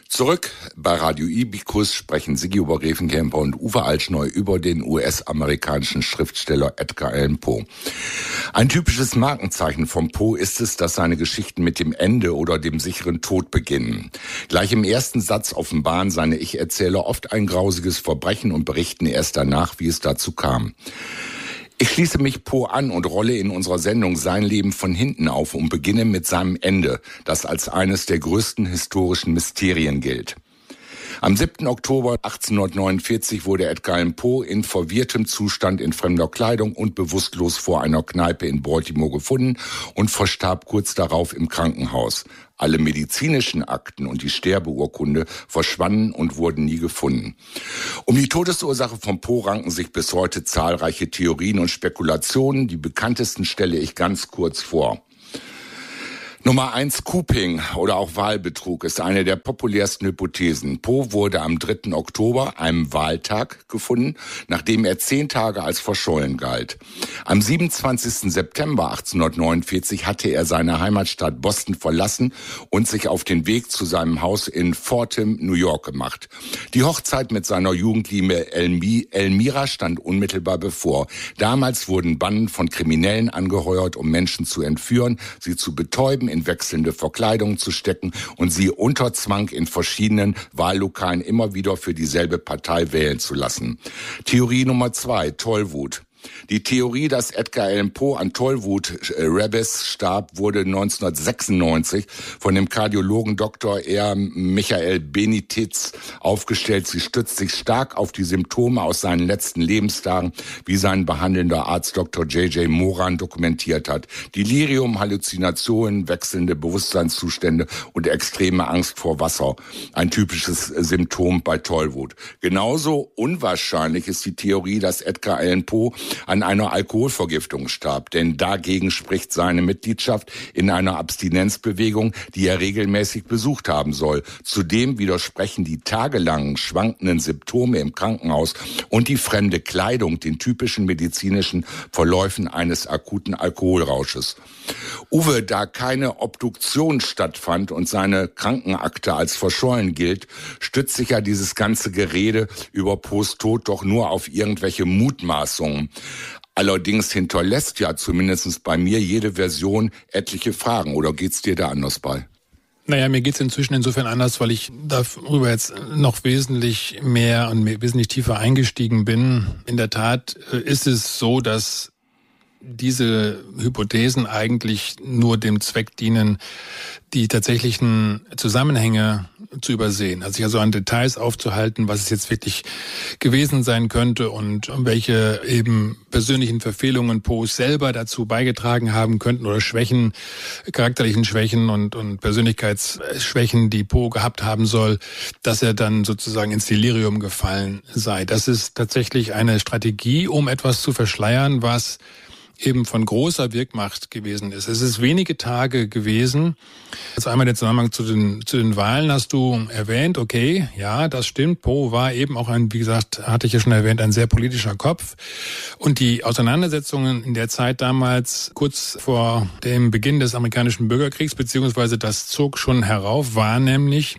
Zurück bei Radio Ibikus sprechen Sigi Obergräfenkämper und Uwe Altschneu über den US-amerikanischen Schriftsteller Edgar Allan Poe. Ein typisches Markenzeichen von Poe ist es, dass seine Geschichten mit dem Ende oder dem sicheren Tod beginnen. Gleich im ersten Satz offenbaren seine Ich-Erzähler oft ein grausiges Verbrechen und berichten erst danach, wie es dazu kam. Ich schließe mich Poe an und rolle in unserer Sendung sein Leben von hinten auf und beginne mit seinem Ende, das als eines der größten historischen Mysterien gilt. Am 7. Oktober 1849 wurde Edgar Allan Poe in verwirrtem Zustand in fremder Kleidung und bewusstlos vor einer Kneipe in Baltimore gefunden und verstarb kurz darauf im Krankenhaus. Alle medizinischen Akten und die Sterbeurkunde verschwanden und wurden nie gefunden. Um die Todesursache von Poe ranken sich bis heute zahlreiche Theorien und Spekulationen. Die bekanntesten stelle ich ganz kurz vor. Nummer 1, Cooping oder auch Wahlbetrug ist eine der populärsten Hypothesen. Poe wurde am 3. Oktober, einem Wahltag, gefunden, nachdem er 10 Tage als verschollen galt. Am 27. September 1849 hatte er seine Heimatstadt Boston verlassen und sich auf den Weg zu seinem Haus in Fordham, New York gemacht. Die Hochzeit mit seiner Jugendliebe Elmira stand unmittelbar bevor. Damals wurden Banden von Kriminellen angeheuert, um Menschen zu entführen, sie zu betäuben, in wechselnde Verkleidungen zu stecken und sie unter Zwang in verschiedenen Wahllokalen immer wieder für dieselbe Partei wählen zu lassen. Theorie Nummer 2, Tollwut. Die Theorie, dass Edgar Allan Poe an Tollwut Rebes starb, wurde 1996 von dem Kardiologen Dr. R. Michael Benitez aufgestellt. Sie stützt sich stark auf die Symptome aus seinen letzten Lebenstagen, wie sein behandelnder Arzt Dr. J.J. Moran dokumentiert hat. Delirium, Halluzinationen, wechselnde Bewusstseinszustände und extreme Angst vor Wasser. Ein typisches Symptom bei Tollwut. Genauso unwahrscheinlich ist die Theorie, dass Edgar Allan Poe an einer Alkoholvergiftung starb, denn dagegen spricht seine Mitgliedschaft in einer Abstinenzbewegung, die er regelmäßig besucht haben soll. Zudem widersprechen die tagelangen schwankenden Symptome im Krankenhaus und die fremde Kleidung den typischen medizinischen Verläufen eines akuten Alkoholrausches. Uwe, da keine Obduktion stattfand und seine Krankenakte als verschollen gilt, stützt sich ja dieses ganze Gerede über Poes Tod doch nur auf irgendwelche Mutmaßungen. Allerdings hinterlässt ja zumindest bei mir jede Version etliche Fragen. Oder geht's dir da anders bei? Naja, mir geht's inzwischen insofern anders, weil ich darüber jetzt noch wesentlich mehr und wesentlich tiefer eingestiegen bin. In der Tat ist es so, dass diese Hypothesen eigentlich nur dem Zweck dienen, die tatsächlichen Zusammenhänge zu übersehen. Also sich also an Details aufzuhalten, was es jetzt wirklich gewesen sein könnte und welche eben persönlichen Verfehlungen Poes selber dazu beigetragen haben könnten oder Schwächen, charakterlichen Schwächen und Persönlichkeitsschwächen, die Poe gehabt haben soll, dass er dann sozusagen ins Delirium gefallen sei. Das ist tatsächlich eine Strategie, um etwas zu verschleiern, was eben von großer Wirkmacht gewesen ist. Es ist wenige Tage gewesen. Also einmal der Zusammenhang zu den Wahlen hast du erwähnt. Okay, ja, das stimmt. Poe war eben auch wie gesagt, hatte ich ja schon erwähnt, ein sehr politischer Kopf. Und die Auseinandersetzungen in der Zeit damals, kurz vor dem Beginn des amerikanischen Bürgerkriegs, beziehungsweise das zog schon herauf, war nämlich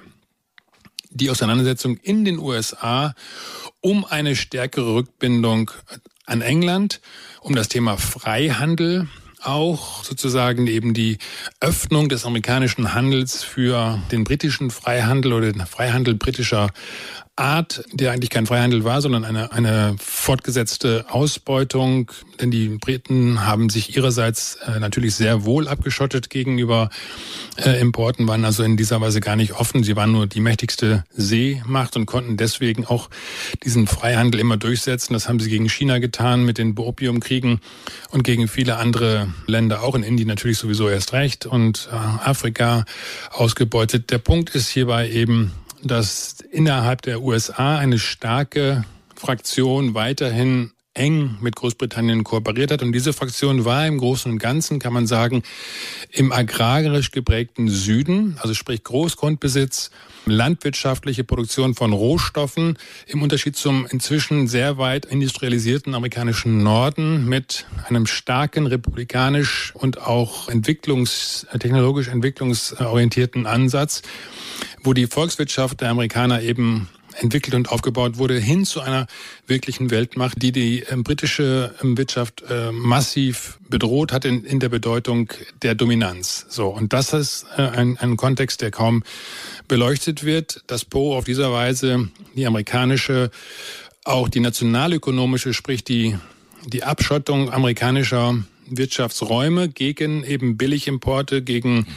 die Auseinandersetzung in den USA um eine stärkere Rückbindung an England, um das Thema Freihandel, auch sozusagen eben die Öffnung des amerikanischen Handels für den britischen Freihandel oder den Freihandel britischer Art, der eigentlich kein Freihandel war, sondern eine fortgesetzte Ausbeutung. Denn die Briten haben sich ihrerseits natürlich sehr wohl abgeschottet gegenüber Importen, waren also in dieser Weise gar nicht offen. Sie waren nur die mächtigste Seemacht und konnten deswegen auch diesen Freihandel immer durchsetzen. Das haben sie gegen China getan mit den Opiumkriegen und gegen viele andere Länder, auch in Indien natürlich sowieso erst recht und Afrika ausgebeutet. Der Punkt ist hierbei eben, dass innerhalb der USA eine starke Fraktion weiterhin eng mit Großbritannien kooperiert hat. Und diese Fraktion war im Großen und Ganzen, kann man sagen, im agrarisch geprägten Süden, also sprich Großgrundbesitz, landwirtschaftliche Produktion von Rohstoffen, im Unterschied zum inzwischen sehr weit industrialisierten amerikanischen Norden mit einem starken republikanisch und auch technologisch entwicklungsorientierten Ansatz, wo die Volkswirtschaft der Amerikaner eben entwickelt und aufgebaut wurde, hin zu einer wirklichen Weltmacht, die britische Wirtschaft massiv bedroht hat in der Bedeutung der Dominanz. So, und das ist ein Kontext, der kaum beleuchtet wird, dass Poe auf dieser Weise die amerikanische, auch die nationalökonomische, sprich die Abschottung amerikanischer Wirtschaftsräume gegen eben Billigimporte, gegen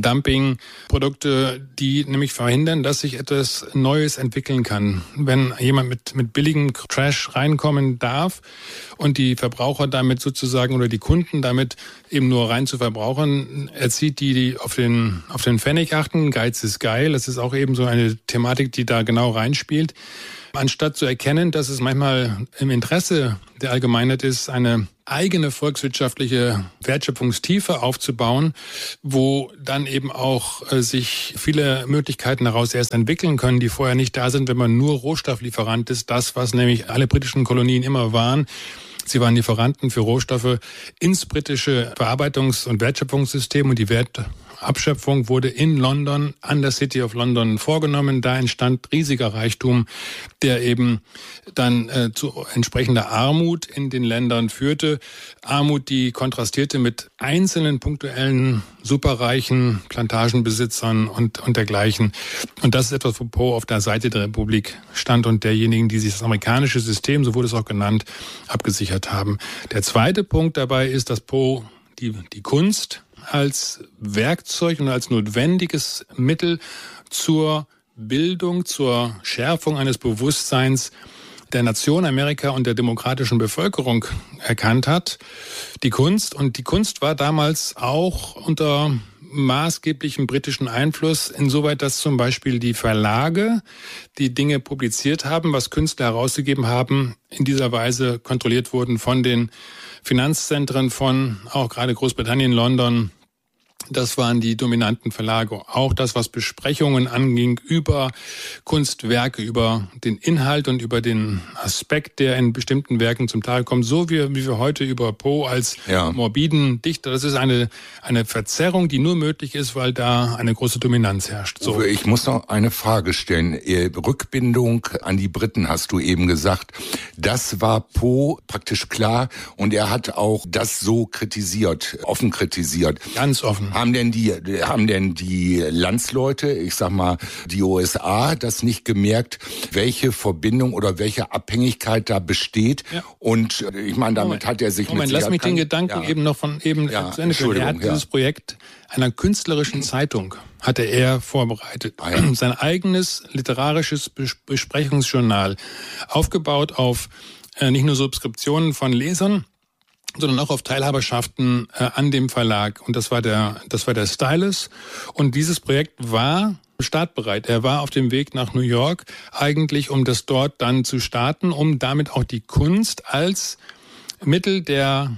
Dumpingprodukte, die nämlich verhindern, dass sich etwas Neues entwickeln kann. Wenn jemand mit billigem Trash reinkommen darf und die Verbraucher damit sozusagen oder die Kunden damit eben nur rein zu verbrauchen, erzieht die auf den Pfennig achten. Geiz ist geil. Das ist auch eben so eine Thematik, die da genau reinspielt. Anstatt zu erkennen, dass es manchmal im Interesse der Allgemeinheit ist, eine eigene volkswirtschaftliche Wertschöpfungstiefe aufzubauen, wo dann eben auch sich viele Möglichkeiten daraus erst entwickeln können, die vorher nicht da sind, wenn man nur Rohstofflieferant ist. Das, was nämlich alle britischen Kolonien immer waren. Sie waren Lieferanten für Rohstoffe ins britische Verarbeitungs- und Wertschöpfungssystem, und die Wertabschöpfung wurde in London, an der City of London vorgenommen. Da entstand riesiger Reichtum, der eben dann zu entsprechender Armut in den Ländern führte. Armut, die kontrastierte mit einzelnen punktuellen superreichen Plantagenbesitzern und dergleichen. Und das ist etwas, wo Poe auf der Seite der Republik stand und derjenigen, die sich das amerikanische System, so wurde es auch genannt, abgesichert haben. Der zweite Punkt dabei ist, dass Poe die Kunst als Werkzeug und als notwendiges Mittel zur Bildung, zur Schärfung eines Bewusstseins der Nation Amerika und der demokratischen Bevölkerung erkannt hat. Die Kunst war damals auch unter maßgeblichem britischen Einfluss, insoweit, dass zum Beispiel die Verlage, die Dinge publiziert haben, was Künstler herausgegeben haben, in dieser Weise kontrolliert wurden von den Finanzzentren von auch gerade Großbritannien, London. Das waren die dominanten Verlage. Auch das, was Besprechungen anging über Kunstwerke, über den Inhalt und über den Aspekt, der in bestimmten Werken zum Teil kommt, so wie wir heute über Poe als morbiden Dichter. Das ist eine Verzerrung, die nur möglich ist, weil da eine große Dominanz herrscht. So. Ich muss noch eine Frage stellen. Rückbindung an die Briten, hast du eben gesagt. Das war Poe praktisch klar, und er hat auch das so kritisiert, offen kritisiert. Ganz offen. Haben denn die Landsleute, ich sag mal die USA, das nicht gemerkt, welche Verbindung oder welche Abhängigkeit da besteht? Ja. Und ich meine, damit hat er sich lass mich den Gedanken eben noch von zu Ende führen. Er hat dieses Projekt einer künstlerischen Zeitung hatte er vorbereitet. Sein eigenes literarisches Besprechungsjournal, aufgebaut auf nicht nur Subskriptionen von Lesern, sondern auch auf Teilhaberschaften an dem Verlag. Und das war der Stylus. Und dieses Projekt war startbereit. Er war auf dem Weg nach New York, eigentlich, um das dort dann zu starten, um damit auch die Kunst als Mittel der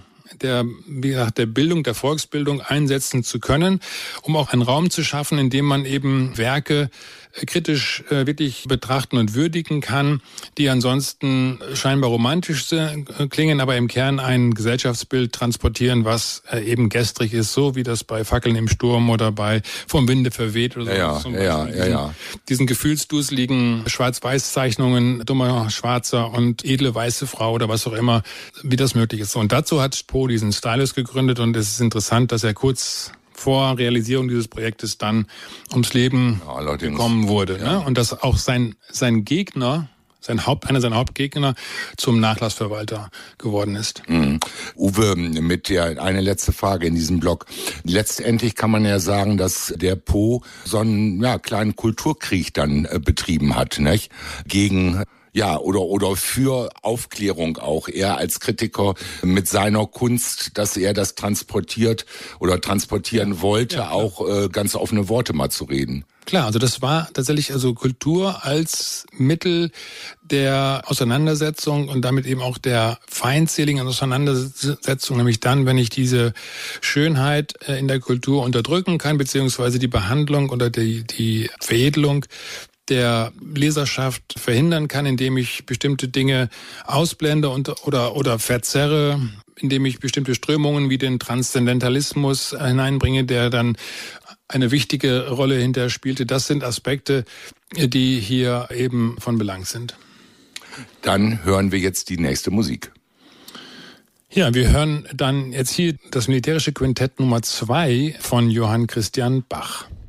Bildung, der Volksbildung einsetzen zu können, um auch einen Raum zu schaffen, in dem man eben Werke kritisch wirklich betrachten und würdigen kann, die ansonsten scheinbar romantisch klingen, aber im Kern ein Gesellschaftsbild transportieren, was eben gestrig ist, so wie das bei Fackeln im Sturm oder bei Vom Winde verweht oder so. Diesen gefühlsduseligen Schwarz-Weiß-Zeichnungen, dummer Schwarzer und edle weiße Frau oder was auch immer, wie das möglich ist. Und dazu hat Poe diesen Stylus gegründet, und es ist interessant, dass er kurz vor Realisierung dieses Projektes dann ums Leben gekommen wurde. Ja. Ne? Und dass auch sein Gegner, einer seiner Hauptgegner zum Nachlassverwalter geworden ist. Uwe, eine letzte Frage in diesem Blog. Letztendlich kann man ja sagen, dass der Poe so einen kleinen Kulturkrieg dann betrieben hat, nicht? Gegen oder für Aufklärung auch. Er als Kritiker mit seiner Kunst, dass er das transportieren wollte, auch ganz offene Worte mal zu reden. Klar, also das war tatsächlich Kultur als Mittel der Auseinandersetzung und damit eben auch der feindseligen Auseinandersetzung, nämlich dann, wenn ich diese Schönheit in der Kultur unterdrücken kann, beziehungsweise die Behandlung oder die Veredelung der Leserschaft verhindern kann, indem ich bestimmte Dinge ausblende oder verzerre, indem ich bestimmte Strömungen wie den Transzendentalismus hineinbringe, der dann eine wichtige Rolle hinter spielte. Das sind Aspekte, die hier eben von Belang sind. Dann hören wir jetzt die nächste Musik. Ja, wir hören dann jetzt hier das militärische Quintett Nummer 2 von Johann Christian Bach.